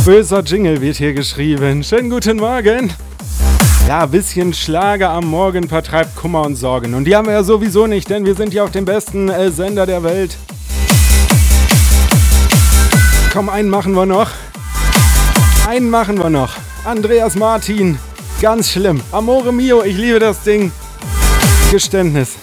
Böser Jingle wird hier geschrieben. Schönen guten Morgen. Ja, bisschen Schlager am Morgen vertreibt Kummer und Sorgen. Und die haben wir ja sowieso nicht, denn wir sind hier auf dem besten Sender der Welt. Komm, einen machen wir noch. Andreas Martin. Ganz schlimm. Amore mio, ich liebe das Ding. Geständnis.